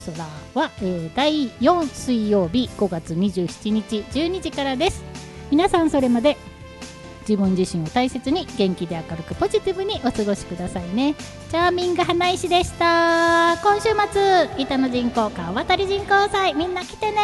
空は、第4水曜日5月27日12時からです。皆さんそれまで自分自身を大切に元気で明るくポジティブにお過ごしくださいね。チャーミング花石でした。今週末北野人工川渡り人工祭みんな来てね。